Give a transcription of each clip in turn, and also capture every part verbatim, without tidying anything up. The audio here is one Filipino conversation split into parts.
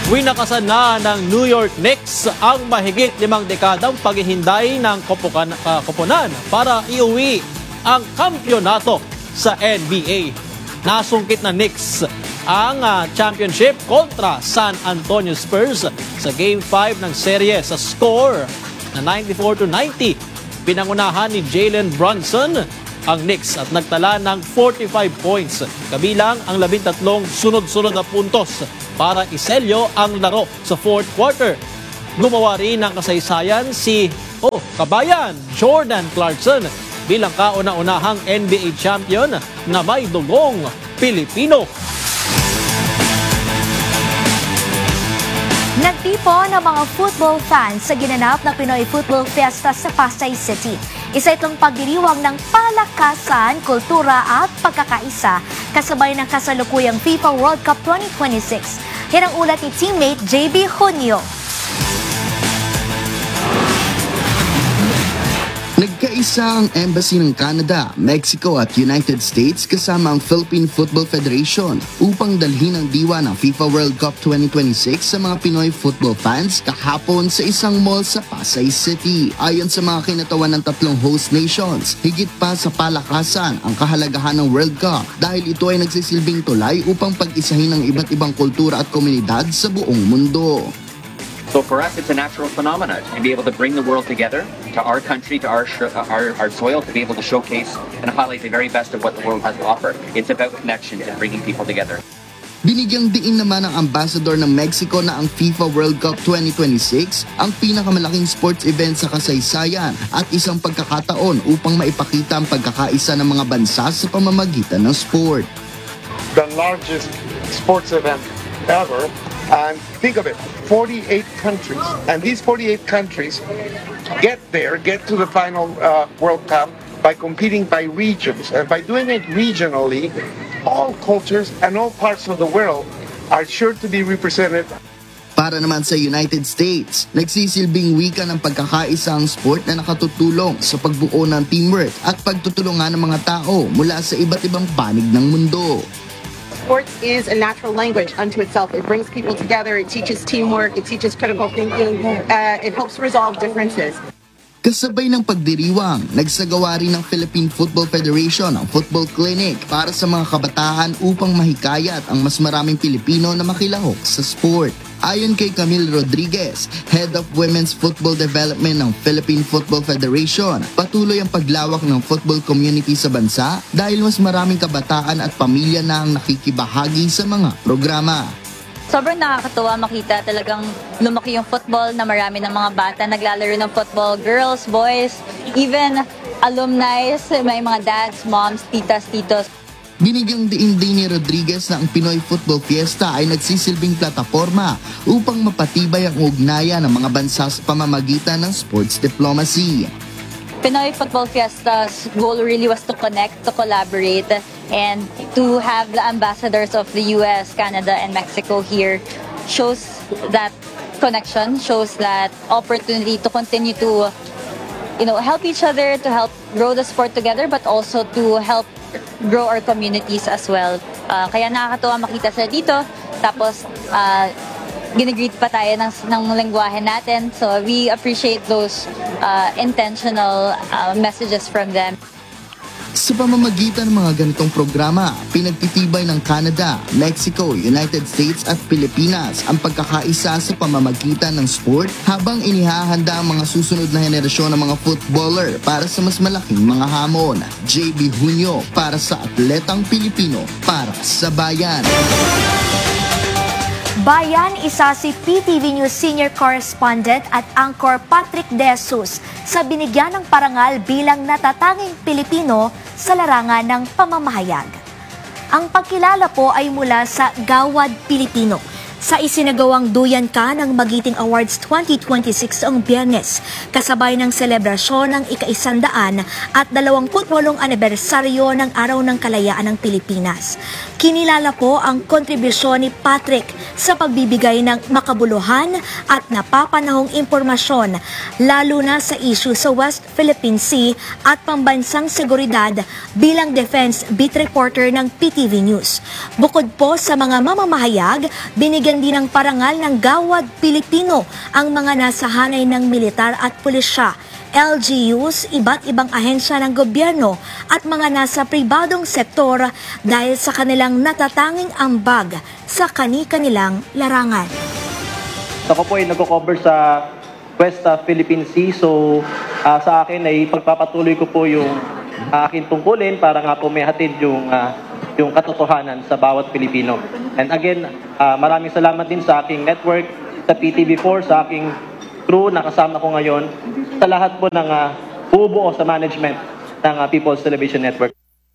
Winakasan na ng New York Knicks ang mahigit limang dekadang paghihinday ng kopokan, uh, koponan para iuwi ang kampyonato sa N B A. Nasungkit na Knicks ang uh, championship kontra San Antonio Spurs sa Game five ng serye sa score na ninety-four to ninety. Pinangunahan ni Jalen Brunson ang Knicks at nagtala ng forty-five points, kabilang ang labintatlong sunod-sunod na puntos para iselyo ang laro sa fourth quarter. Gumawa rin ng kasaysayan si oh, kabayan Jordan Clarkson bilang kauna-unahang N B A champion na may dugong Pilipino. Nagtipon ang mga football fans sa ginanap na Pinoy Football Fiesta sa Pasay City. Isa itong pagdiriwang ng palakasan, kultura at pagkakaisa kasabay ng kasalukuyang FIFA World Cup twenty twenty-six. Yan ang ulat ni teammate J B Junio. Nagkaisa ang Embassy ng Canada, Mexico at United States kasama ang Philippine Football Federation upang dalhin ang diwa ng FIFA World Cup twenty twenty-six sa mga Pinoy football fans kahapon sa isang mall sa Pasay City. Ayon sa mga kinatawan ng tatlong host nations, higit pa sa palakasan ang kahalagahan ng World Cup dahil ito ay nagsisilbing tulay upang pag-isahin ang iba't ibang kultura at komunidad sa buong mundo. So for us, it's a natural phenomenon to be able to bring the world together, to our country, to our, our our soil, to be able to showcase and highlight the very best of what the world has to offer. It's about connections and bringing people together. Binigyang diin naman ng ambassador ng Mexico na ang FIFA World Cup twenty twenty-six ang pinakamalaking sports event sa kasaysayan at isang pagkakataon upang maipakita ang pagkakaisa ng mga bansa sa pamamagitan ng sport. The largest sports event ever. And think of it, forty-eight countries. And these forty-eight countries get there, get to the final uh, World Cup by competing by regions. And by doing it regionally, all cultures and all parts of the world are sure to be represented. Para naman sa United States, nagsisilbing wika ng pagkakaisa ang sport na nakatutulong sa pagbuo ng teamwork at pagtutulungan ng mga tao mula sa iba't ibang panig ng mundo. Sports is a natural language unto itself. It brings people together, it teaches teamwork, it teaches critical thinking, uh, it helps resolve differences. Kasabay ng pagdiriwang, nagsagawa rin ng Philippine Football Federation ang football clinic para sa mga kabataan upang mahikayat ang mas maraming Pilipino na makilahok sa sport. Ayon kay Camille Rodriguez, Head of Women's Football Development ng Philippine Football Federation, patuloy ang paglawak ng football community sa bansa dahil mas maraming kabataan at pamilya na ang nakikibahagi sa mga programa. Sobrang nakakatuwa makita talagang lumaki yung football na marami ng mga bata naglalaro ng football, girls, boys, even alumni, may mga dads, moms, titas, titos. Binigyang diin din ni Rodriguez na ang Pinoy Football Fiesta ay nagsisilbing plataforma upang mapatibay ang ugnayan ng mga bansa sa pamamagitan ng sports diplomacy. Pinoy Football Fiesta's goal really was to connect, to collaborate, and to have the ambassadors of the U S, Canada, and Mexico here shows that connection, shows that opportunity to continue to, you know, help each other, to help grow the sport together, but also to help grow our communities as well. Uh, kaya nakakatuwa makita sila dito, tapos uh, ginigreet pa tayo ng, ng lengguwahe natin. So we appreciate those uh, intentional uh, messages from them. Sa pamamagitan ng mga ganitong programa, pinagtitibay ng Canada, Mexico, United States at Pilipinas ang pagkakaisa sa pamamagitan ng sport habang inihahanda ang mga susunod na henerasyon ng mga footballer para sa mas malaking mga hamon. J B Junio para sa Atletang Pilipino para sa Bayan. Bayan, isa si P T V News Senior Correspondent at Anchor Patrick De Jesus sa binigyan ng parangal bilang natatanging Pilipino sa larangan ng pamamahayag. Ang pagkilala po ay mula sa Gawad Pilipino sa isinagawang Duyan Ka ng Magiting Awards twenty twenty-six ang Biyernes, kasabay ng selebrasyon ng ika-isandaan at dalawamput walong anibersaryo ng Araw ng Kalayaan ng Pilipinas. Kinilala po ang kontribusyon ni Patrick sa pagbibigay ng makabuluhan at napapanahong impormasyon, lalo na sa issue sa West Philippine Sea at pambansang seguridad bilang defense beat reporter ng P T V News. Bukod po sa mga mamamahayag, binigyan din ng parangal ng Gawad Pilipino ang mga nasa hanay ng militar at pulisya, L G Us, iba't ibang ahensya ng gobyerno at mga nasa pribadong sektor dahil sa kanilang natatanging ambag sa kani-kanilang larangan. Ako po ay nagko-cover sa West uh, Philippine Sea, so uh, sa akin ay pagpapatuloy ko po yung uh, aking tungkulin para nga po may hatid yung, uh, yung katotohanan sa bawat Pilipino. And again, uh, maraming salamat din sa aking network, sa P T V four, sa aking crew na kasama ko ngayon, sa lahat po ng uh, bubuo sa management ng uh, People's Television Network.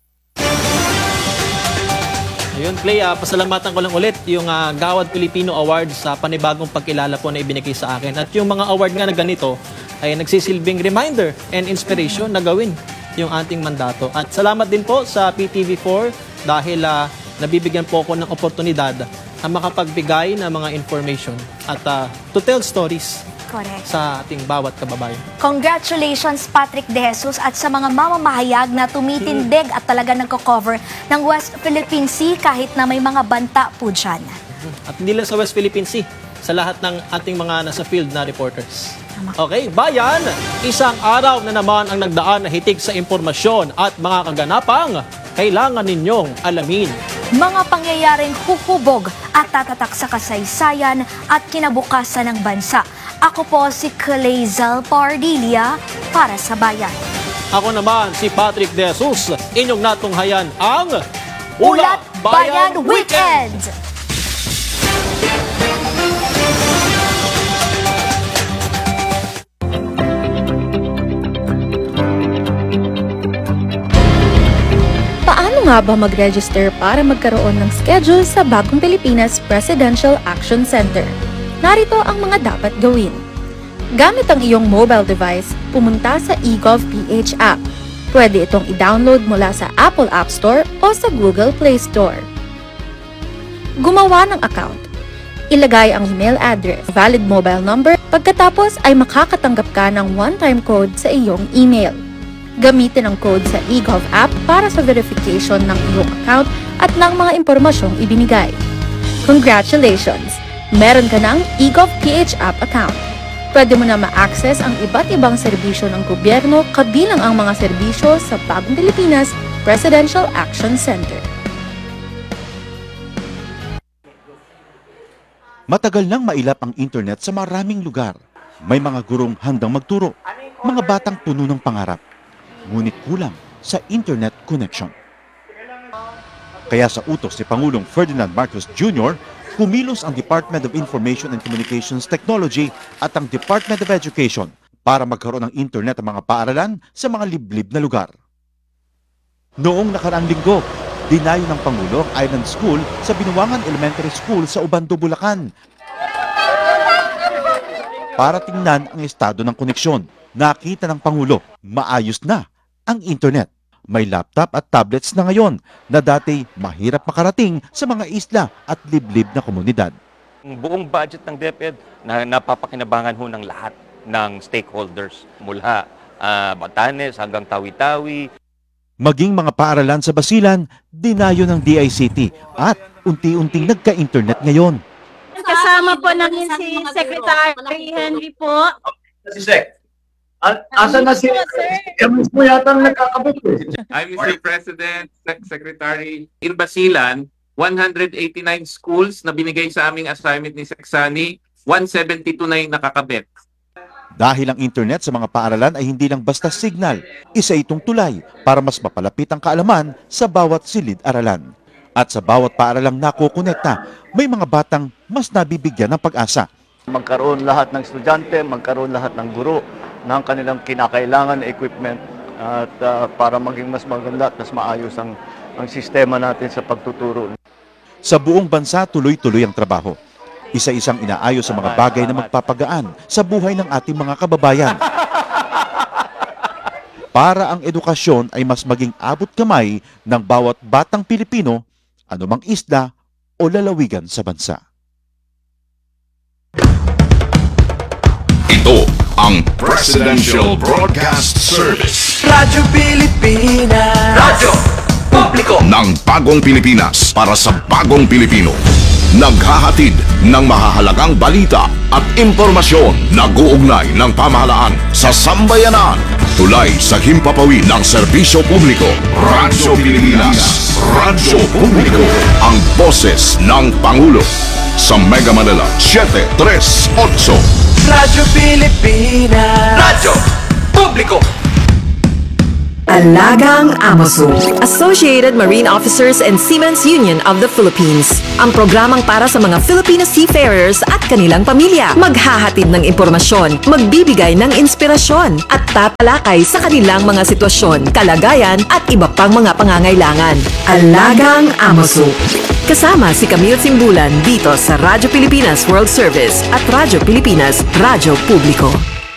Ayun, Clay, uh, pasalamatan ko lang ulit yung uh, Gawad Filipino Award sa panibagong pagkilala po na ibinigay sa akin. At yung mga award nga na ganito ay nagsisilbing reminder and inspiration na gawin yung ating mandato. At salamat din po sa P T V four dahil uh, nabibigyan po ako ng oportunidad na makapagbigay ng mga information at uh, to tell stories Correct. sa ating bawat kababayan. Congratulations, Patrick De Jesus, at sa mga mamamahayag na tumitindig at talaga nagko-cover ng West Philippine Sea kahit na may mga banta po dyan. At hindi lang sa West Philippine Sea, sa lahat ng ating mga nasa field na reporters. Okay, bayan, isang araw na naman ang nagdaan na hitik sa impormasyon at mga kaganapang kailangan ninyong alamin. Mga pangyayaring hukubog at tatatak sa kasaysayan at kinabukasan ng bansa. Ako po si Clazel Pardilla para sa Bayan. Ako naman si Patrick De Jesus, inyong natunghayan ang Ulat Bayan Weekend! Paano nga ba mag-register para magkaroon ng schedule sa Bagong Pilipinas Presidential Action Center? Narito ang mga dapat gawin. Gamit ang iyong mobile device, pumunta sa eGovPH app. Pwede itong i-download mula sa Apple App Store o sa Google Play Store. Gumawa ng account. Ilagay ang email address, valid mobile number, pagkatapos ay makakatanggap ka ng one-time code sa iyong email. Gamitin ang code sa eGov app para sa verification ng iyong account at ng mga impormasyong ibinigay. Congratulations! Meron ka ng eGovPH app account. Pwede mo na ma-access ang iba't ibang serbisyo ng gobyerno kabilang ang mga serbisyo sa Bagong Pilipinas Presidential Action Center. Matagal nang mailap ang internet sa maraming lugar. May mga gurong handang magturo, mga batang puno ng pangarap. Ngunit kulang sa internet connection. Kaya sa utos ni Pangulong Ferdinand Marcos Junior, kumilos ang Department of Information and Communications Technology at ang Department of Education para magkaroon ng internet ang mga paaralan sa mga liblib na lugar. Noong nakaraang linggo, dinayo ng Pangulo ang Island School sa Binuangan Elementary School sa Ubando, Bulacan para tingnan ang estado ng koneksyon. Nakita ng Pangulo, maayos na ang internet. May laptop at tablets na ngayon na dati mahirap makarating sa mga isla at liblib na komunidad. Ang buong budget ng DepEd na napapakinabangan ho ng lahat ng stakeholders mula uh, Batanes hanggang Tawi-Tawi. Maging mga paaralan sa Basilan, dinayo ng D I C T at unti-unting nagka-internet ngayon. Kasama po namin si Secretary Henry po. Si Sec. Asa na si Kami mo yata ang nagkakabot eh. I'm Mister President, Sec Secretary. In Basilan, one hundred eighty-nine schools na binigay sa aming assignment ni Seksani, one seventy-two na yung nakakabit. Dahil ang internet sa mga paaralan ay hindi lang basta signal, isa itong tulay para mas mapalapit ang kaalaman sa bawat silid-aralan. At sa bawat paaralang nakukonekta, may mga batang mas nabibigyan ng pag-asa. Magkaroon lahat ng estudyante, magkaroon lahat ng guro ng kanilang kinakailangan na equipment at uh, para maging mas maganda at mas maayos ang, ang sistema natin sa pagtuturo. Sa buong bansa, tuloy-tuloy ang trabaho. Isa-isang inaayos sa mga bagay na magpapagaan sa buhay ng ating mga kababayan. Para ang edukasyon ay mas maging abot kamay ng bawat batang Pilipino, anumang isla o lalawigan sa bansa. ang Presidential Broadcast Service. Radyo Pilipinas. Radyo Publiko ng bagong Pilipinas para sa bagong Pilipino. Naghahatid ng mahahalagang balita at impormasyon na guugnay ng pamahalaan sa sambayanan. Tulay sa himpapawid ng serbisyo publiko. Radyo Pilipinas. Radyo Publiko. Ang boses ng Pangulo. Sa Mega Manila, seven three eight. Radyo Pilipinas. Radyo Publiko. Alagang Amoso, Associated Marine Officers and Seamen's Union of the Philippines. Ang programang para sa mga Filipino seafarers at kanilang pamilya. Maghahatid ng impormasyon, magbibigay ng inspirasyon, at tatalakay sa kanilang mga sitwasyon, kalagayan at iba pang mga pangangailangan. Alagang Amoso. Kasama si Camille Simbulan dito sa Radyo Pilipinas World Service at Radyo Pilipinas Radyo Publiko.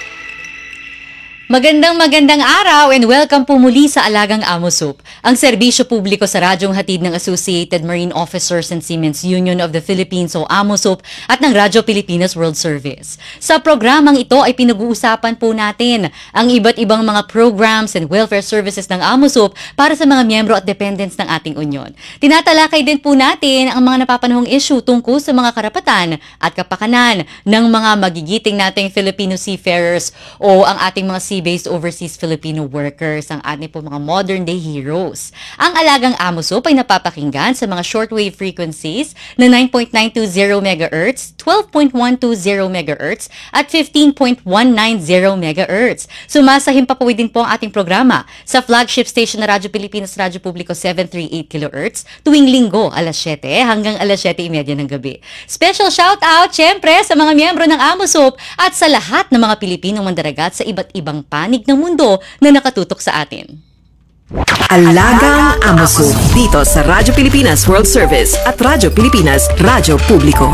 Magandang magandang araw and welcome po muli sa Alagang Amosoup, ang serbisyo publiko sa radyong hatid ng Associated Marine Officers and Seamen's Union of the Philippines o Amosoup at ng Radyo Pilipinas World Service. Sa programang ito ay pinag-uusapan po natin ang iba't ibang mga programs and welfare services ng Amosoup para sa mga miyembro at dependents ng ating union. Tinatalakay din po natin ang mga napapanahong issue tungkol sa mga karapatan at kapakanan ng mga magigiting nating Filipino seafarers o ang ating mga sea-based overseas Filipino workers, ang ating po mga modern-day heroes. Ang Alagang Amosoup ay napapakinggan sa mga shortwave frequencies na nine point nine two zero megahertz, twelve point one two zero megahertz, at fifteen point one nine zero megahertz. Sumasahim pa po din po ang ating programa sa flagship station na Radyo Pilipinas Radyo Publiko seven thirty-eight kilohertz tuwing linggo alas siyete hanggang alas siyete thirty ng gabi. Special shout-out, syempre, sa mga miyembro ng Amosoup at sa lahat ng mga Pilipinong mandaragat sa iba't ibang panig ng mundo na nakatutok sa atin. Alagang Amosoup dito sa Radyo Pilipinas World Service at Radyo Pilipinas Radyo Publiko.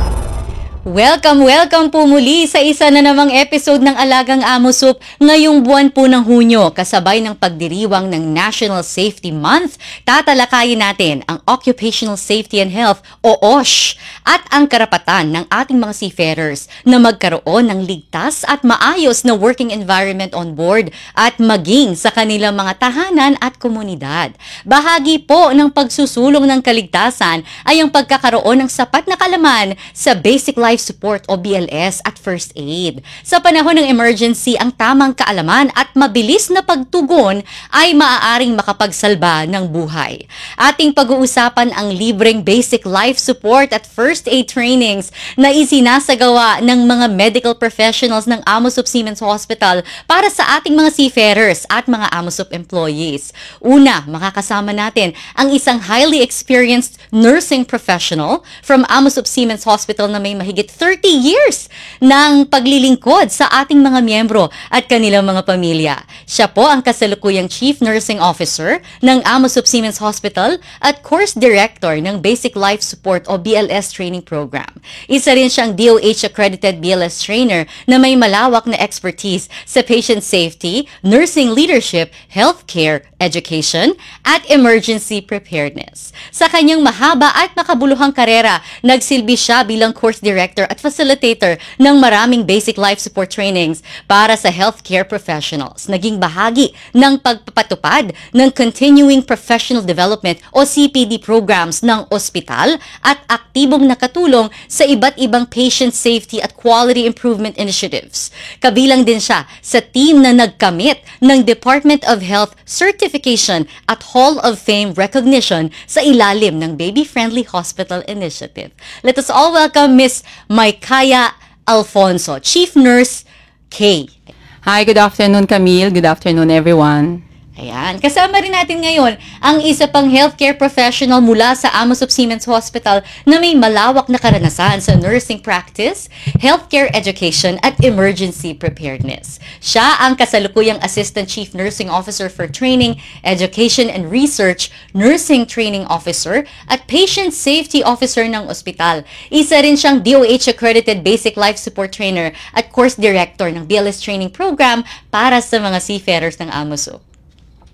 Welcome, welcome po muli sa isa na namang episode ng Alagang Amosoup ngayong buwan po ng Hunyo, kasabay ng pagdiriwang ng National Safety Month. Tatalakayin natin ang Occupational Safety and Health o O S H at ang karapatan ng ating mga seafarers na magkaroon ng ligtas at maayos na working environment on board at maging sa kanilang mga tahanan at komunidad. Bahagi po ng pagsusulong ng kaligtasan ay ang pagkakaroon ng sapat na kaalaman sa basic life support o B L S at first aid. Sa panahon ng emergency, ang tamang kaalaman at mabilis na pagtugon ay maaaring makapagsalba ng buhay. Ating pag-uusapan ang libreng basic life support at first aid trainings na isinasagawa ng mga medical professionals ng Amosoup Seamen's Hospital para sa ating mga seafarers at mga Amosoup employees. Una, makakasama natin ang isang highly experienced nursing professional from Amosoup Seamen's Hospital na may mahigit thirty years ng paglilingkod sa ating mga miyembro at kanilang mga pamilya. Siya po ang kasalukuyang Chief Nursing Officer ng Amosoup Seamen's Hospital at Course Director ng Basic Life Support o B L S Training Program. Isa rin siyang D O H-accredited B L S trainer na may malawak na expertise sa patient safety, nursing leadership, healthcare, education, at emergency preparedness. Sa kanyang mahaba at makabuluhang karera, nagsilbi siya bilang Course Director at facilitator ng maraming basic life support trainings para sa healthcare professionals. Naging bahagi ng pagpapatupad ng Continuing Professional Development o C P D programs ng ospital at aktibong nakatulong sa iba't ibang patient safety at quality improvement initiatives. Kabilang din siya sa team na nagkamit ng Department of Health Certification at Hall of Fame recognition sa ilalim ng Baby Friendly Hospital Initiative. Let us all welcome Miss Maikaya Alfonso, Chief Nurse K. Hi, good afternoon Camille. Good afternoon everyone. Ayan. Kasama rin natin ngayon ang isa pang healthcare professional mula sa Amosoup Seamen's Hospital na may malawak na karanasan sa nursing practice, healthcare education at emergency preparedness. Siya ang kasalukuyang Assistant Chief Nursing Officer for Training, Education and Research, Nursing Training Officer at Patient Safety Officer ng ospital. Isa rin siyang D O H-accredited Basic Life Support Trainer at Course Director ng B L S Training Program para sa mga seafarers ng Amosoup.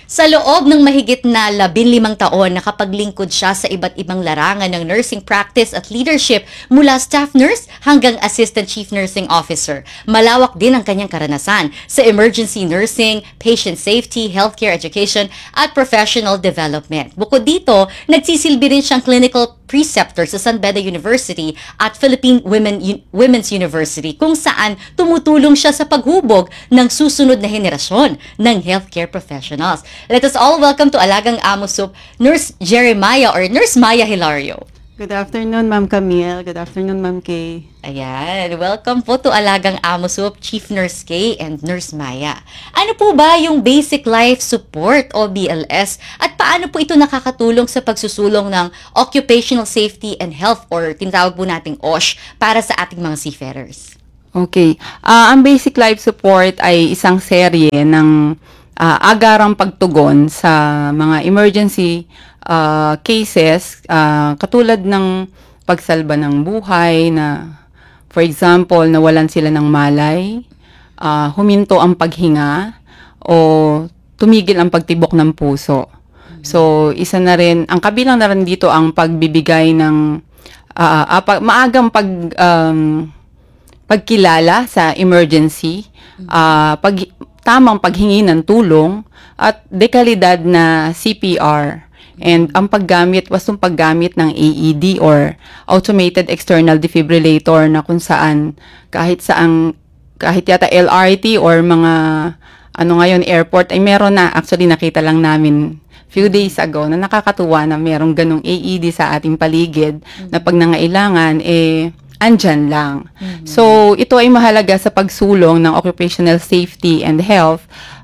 Sa loob ng mahigit na labinlimang taon, nakapaglingkod siya sa iba't ibang larangan ng nursing practice at leadership mula staff nurse hanggang assistant chief nursing officer. Malawak din ang kanyang karanasan sa emergency nursing, patient safety, healthcare education at professional development. Bukod dito, nagsisilbi rin siyang clinical preceptor sa San Beda University at Philippine Women, Women's University kung saan tumutulong siya sa paghubog ng susunod na henerasyon ng healthcare professionals. Let us all welcome to Alagang Amo Soup, Nurse Jeremiah or Nurse Maya Hilario. Good afternoon, Ma'am Camille. Good afternoon, Ma'am Kay. Ayan, welcome po to Alagang Amo Soup, Chief Nurse Kay and Nurse Maya. Ano po ba yung Basic Life Support o B L S at paano po ito nakakatulong sa pagsusulong ng Occupational Safety and Health or tinatawag po nating O S H para sa ating mga seafarers? Okay. Uh, ang Basic Life Support ay isang serye ng uh, agarang pagtugon sa mga emergency uh, cases uh, katulad ng pagsalba ng buhay na, for example, nawalan sila ng malay, uh, huminto ang paghinga, o tumigil ang pagtibok ng puso. So, isa na rin, ang kabilang na rin dito ang pagbibigay ng uh, uh, pag, maagang pag, um, pagkilala sa emergency, uh, pag, tamang paghingi ng tulong, at dekalidad na C P R. And ang paggamit, wastong paggamit ng A E D or Automated External Defibrillator na kung saan kahit saang, kahit yata L R T or mga ano ngayon airport ay meron na. Actually nakita lang namin few days ago na nakakatuwa na merong ganong A E D sa ating paligid mm-hmm. na pag nangailangan eh andyan lang. Mm-hmm. So ito ay mahalaga sa pagsulong ng occupational safety and health.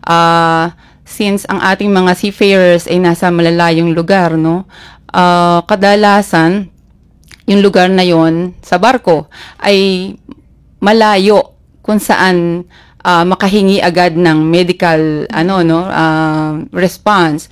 Uh, since ang ating mga seafarers ay nasa malalayong lugar, no, uh, kadalasan yung lugar na yon sa barko ay malayo kung saan uh, makahingi agad ng medical ano no uh, response.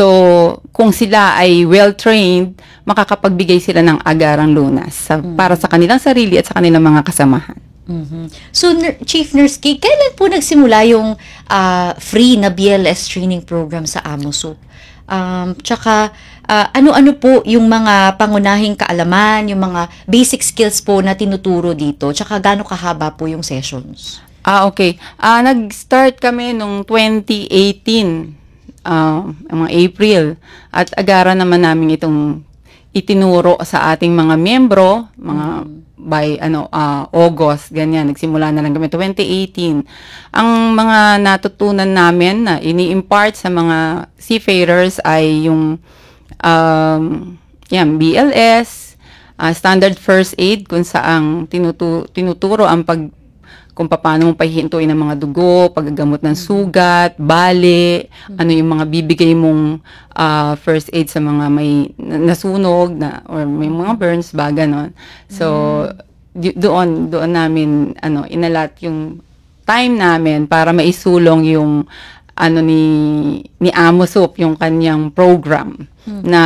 So kung sila ay well trained, makakapagbigay sila ng agarang lunas sa, mm-hmm. para sa kanilang sarili at sa kanilang mga kasamahan. Mm-hmm. So, N- Chief Nurse Kay, kailan po nagsimula yung uh, free na B L S training program sa Amo Soup? Um, tsaka, uh, ano-ano po yung mga pangunahing kaalaman, yung mga basic skills po na tinuturo dito? Tsaka, gaano kahaba po yung sessions? Ah, okay. Uh, nag-start kami nung twenty eighteen, uh, mga April. At agara naman namin itong itinuro sa ating mga miyembro, mga mm-hmm. by ano uh, August, ganyan. Nagsimula na lang kami twenty eighteen. Ang mga natutunan namin na ini-impart sa mga seafarers ay yung um, yan, B L S, uh, standard first aid kung saang tinutu- tinuturo ang pag kung paano mong pahihintuin ang mga dugo, paggagamot ng sugat, bali, mm-hmm. ano yung mga bibigay mong uh, first aid sa mga may nasunog na or may mga burns ba ganon. So mm-hmm. doon doon namin ano inalat yung time namin para maisulong yung ano ni ni Amo Soup, yung kanyang program mm-hmm. na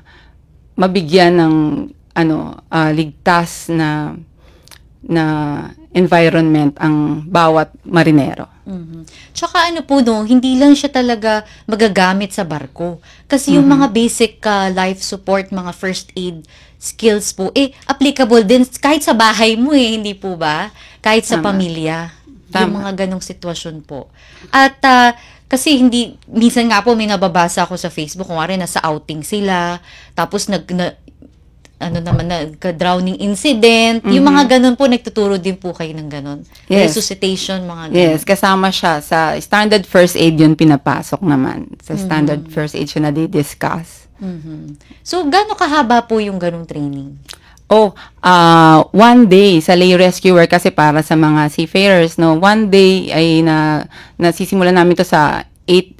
mabigyan ng ano uh, ligtas na na environment ang bawat marinero. Mm-hmm. Tsaka ano po no, hindi lang siya talaga magagamit sa barko. Kasi yung mm-hmm. mga basic uh, life support, mga first aid skills po, eh, applicable din kahit sa bahay mo eh, hindi po ba? Kahit sa Tama. Pamilya. Tama. Yung mga ganong sitwasyon po. At uh, kasi hindi, minsan nga po may nababasa ako sa Facebook, kung rin nasa outing sila, tapos nag, na, ano naman na drowning incident, mm-hmm. yung mga ganun po nagtuturo din po kayo ng ganun. Yes. Resuscitation, mga ganun. Yes, kasama siya sa standard first aid, yun pinapasok naman. Sa standard mm-hmm. first aid siya na di-discuss. Mm-hmm. So gaano kahaba po yung ganung training? Oh, uh, one day sa lay rescuer kasi para sa mga seafarers, no. One day ay na nasisimulan namin to sa eight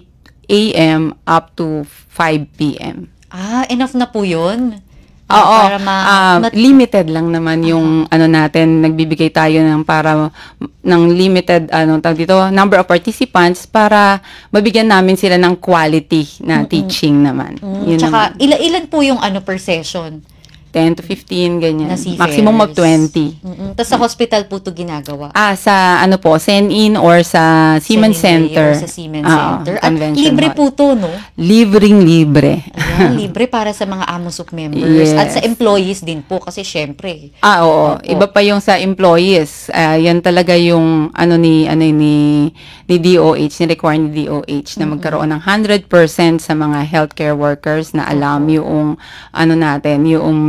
a.m. up to five p.m. Ah, enough na po yun? Oo, para ma- uh, mat- limited lang naman yung uh-huh. ano natin, nagbibigay tayo ng para ng limited ano tawag dito, number of participants para mabigyan namin sila ng quality na mm-hmm. teaching naman. Mm-hmm. Yun Tsaka naman. Ila- ilan po yung ano per session? ten to fifteen ganyan. Na Maximum of twenty. Mm-hmm. Tapos sa hospital po ito ginagawa. Ah, sa ano po, Sen-In or sa Siemens Sen-In Center. Or sa Siemens Ah, Center. At convention libre hall. po to, no? Libreng libre. Ayan, libre para sa mga AMOSUP members. Yes. At sa employees din po kasi syempre. Ah, oo. Opo. Iba pa yung sa employees. Ah, yan talaga yung ano ni ano ni ni D O H, ni require ni D O H na magkaroon ng one hundred percent sa mga healthcare workers na alam yung ano natin, yung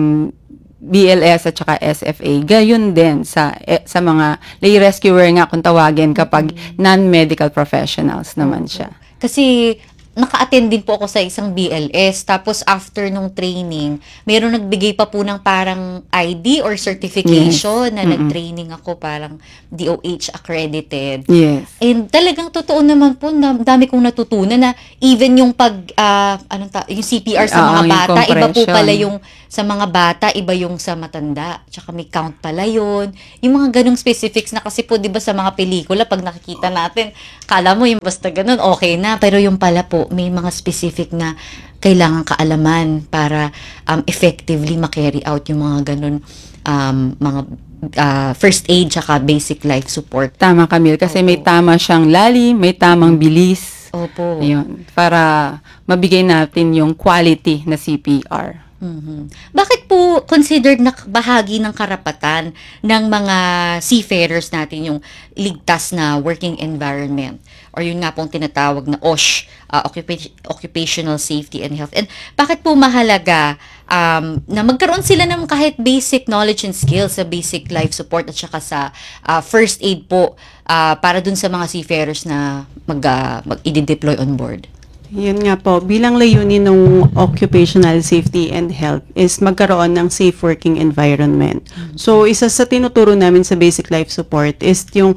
B L S at saka S F A. Gayon din sa eh, sa mga lay rescuer nga kung tawagin kapag non-medical professionals naman siya. Kasi naka-attend din po ako sa isang B L S. Tapos after nung training, mayroon nagbigay pa po ng parang I D or certification Yes. na Mm-mm. nag-training ako, parang D O H accredited. Yes. And talagang totoo naman po, na, dami kong natutunan na even yung pag, ah, anong ta- yung C P R sa Oo, mga yung bata, iba po compression. pala yung sa mga bata, iba yung sa matanda. Tsaka may count pala yun. Yung mga ganong specifics na kasi po, di ba sa mga pelikula, pag nakikita natin, kala mo yung basta ganun, okay na. Pero yung pala po, may mga specific na kailangan kaalaman para um, effectively ma-carry out yung mga ganun um, mga uh, first aid tsaka basic life support. Tama, Camille, kasi may tama siyang lalim, may tamang bilis. Opo. Ayun, para mabigay natin yung quality na C P R. Mhm. Bakit po considered na bahagi ng karapatan ng mga seafarers natin yung ligtas na working environment or yun nga pong tinatawag na O S H, uh, Occupa- Occupational Safety and Health? And bakit po mahalaga um, na magkaroon sila ng kahit basic knowledge and skills sa basic life support at saka sa uh, first aid po uh, para dun sa mga seafarers na mag, uh, mag-i-deploy on board? Yun nga po, bilang layunin ng occupational safety and health is magkaroon ng safe working environment. So, isa sa tinuturo namin sa basic life support is yung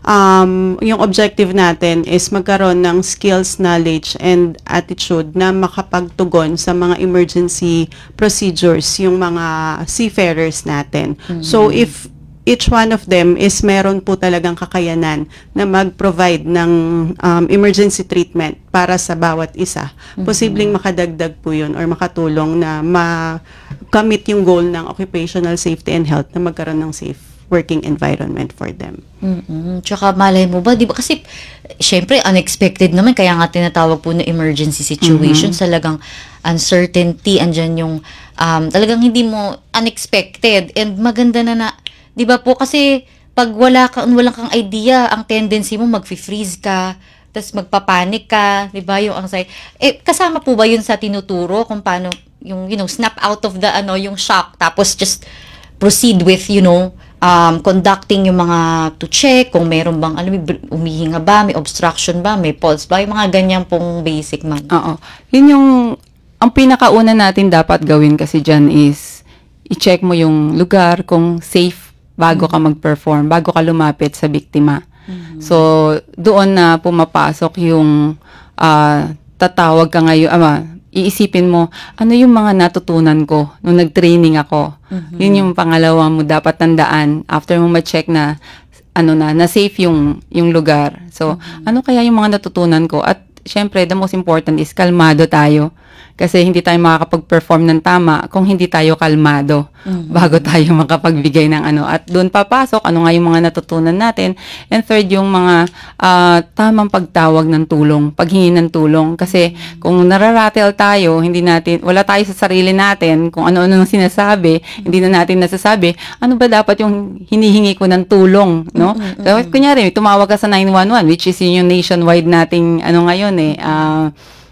um, yung objective natin is magkaroon ng skills, knowledge, and attitude na makapagtugon sa mga emergency procedures yung mga seafarers natin. So, if each one of them is meron po talagang kakayanan na mag-provide ng um, emergency treatment para sa bawat isa. Posibleng makadagdag po yun or makatulong na ma-commit yung goal ng occupational safety and health na magkaroon ng safe working environment for them. Mm-mm. Tsaka malay mo ba, di ba? Kasi, syempre, unexpected naman. Kaya nga tinatawag po na emergency situation. Mhm. Talagang uncertainty. Andyan yung, um, talagang hindi mo unexpected. And maganda na na, di ba po? Kasi, pag wala kang, walang kang idea, ang tendency mo, mag-freeze ka, tapos magpapanik ka, di ba? Yung anxiety. Eh, kasama po ba yun sa tinuturo kung paano, yung, you know, snap out of the, ano, yung shock, tapos just proceed with, you know, um, conducting yung mga to check kung meron bang alam mo umihinga ba, may obstruction ba, may pulse ba, yung mga ganyan pong basic man. Oo. Yun yung ang pinakauna natin dapat gawin kasi dyan is i-check mo yung lugar kung safe bago ka mag-perform, bago ka lumapit sa biktima. So, doon na pumapasok yung uh, tatawag ka ngayon, ama, iisipin mo, ano yung mga natutunan ko nung nag-training ako. Mhm. Yun yung pangalawa mo dapat tandaan after mo ma-check na ano na, na safe yung yung lugar. So, ano kaya yung mga natutunan ko? At syempre, the most important is kalmado tayo. Kasi hindi tayo makakapag-perform ng tama kung hindi tayo kalmado Mhm. bago tayo makapagbigay ng ano. At doon papasok, ano nga yung mga natutunan natin. And third, yung mga ah, tamang pagtawag ng tulong, paghingi ng tulong. Kasi kung nararatel tayo, hindi natin, wala tayo sa sarili natin, kung ano-ano nang sinasabi, hindi na natin nasasabi, ano ba dapat yung hinihingi ko ng tulong, no? Mm, mm, So, kunyari, tumawag ka sa nine one one, which is yun yung nationwide nating, ano ngayon eh, ah,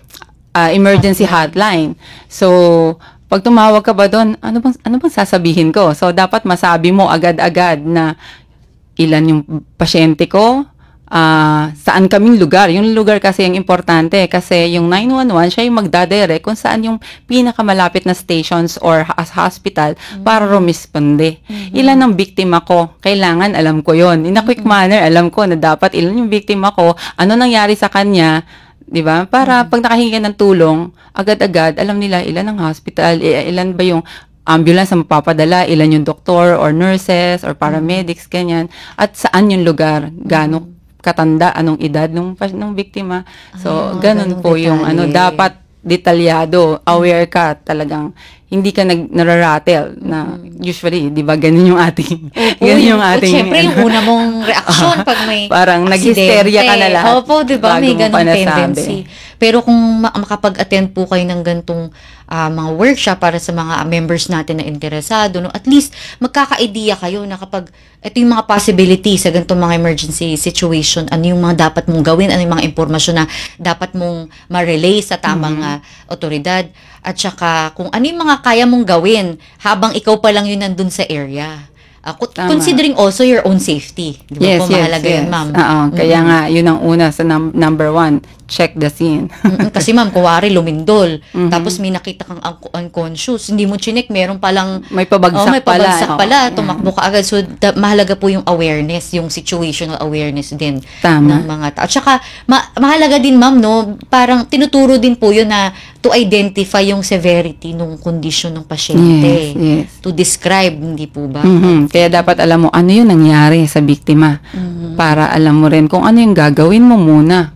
uh, emergency hotline. So, pag tumawag ka ba doon, ano bang ano bang sasabihin ko? So, dapat masabi mo agad-agad na ilan yung pasyente ko, uh, saan kaming lugar. Yung lugar kasi yung importante kasi yung nine one one, siya yung magdadirect kung saan yung pinakamalapit na stations or as hospital para rumisponde. Ilan ang biktima ko? Kailangan alam ko yon. In a quick manner, alam ko na dapat ilan yung biktima ko, ano nangyari sa kanya, 'di ba? Para pag nakahingi ka ng tulong, agad-agad alam nila ilan ang hospital, i- ilan ba yung ambulance na mapapadala, ilan yung doktor or nurses or paramedics, ganyan, at saan yung lugar, gaano katanda, anong edad nung nung biktima. So, Ah, ganun ganung po yung ano detalye. dapat detalyado, aware ka, talagang hindi ka nag nararattle na usually, 'di ba, ganun yung ating ganun yung ating Siyempre, yung una mong reaksyon pag may parang nag-hysteria ka na lahat. Opo, 'di ba? May bago mo pa ganung nasabi. tendency. Pero kung ma- makapag-attend po kayo ng gantong ah, mga workshop para sa mga members natin na interesado, no, at least magkaka-idea kayo na kapag ito yung mga possibilities sa gantong mga emergency situation, ano yung mga dapat mong gawin, ano yung mga impormasyon na dapat mong ma-relay sa tamang ah, otoridad, at saka kung ano yung mga kaya mong gawin habang ikaw pa lang yun nandun sa area. Uh, Tama. considering also your own safety. Di ba Yes, po, yes, mahalaga yes. yun, ma'am? Oo, kaya Mm-mm. nga, yun ang una sa num- number one, check the scene. Mm-mm, kasi ma'am, kuwari lumindol, Mhm. tapos may nakita kang un- unconscious, hindi mo chinek, meron palang May pabagsak oh, may pala. pabagsak Oo. pala, tumakbo ka agad. So, da- mahalaga po yung awareness, yung situational awareness din Tama. ng mga tao. At saka, ma- mahalaga din ma'am, no, parang tinuturo din po yun na to identify yung severity ng condition ng pasyente. Yes, yes. To describe, hindi po ba? Mhm. Kaya dapat alam mo ano yung nangyari sa biktima Mhm. para alam mo rin kung ano yung gagawin mo muna